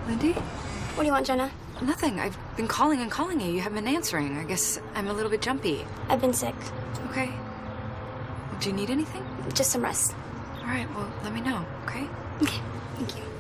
Lindy? What do you want, Jenna? Nothing. I've been calling and calling you. You haven't been answering. I guess I'm a little bit jumpy. I've been sick. Okay. Do you need anything? Just some rest. All right, well, let me know, okay? Okay, thank you.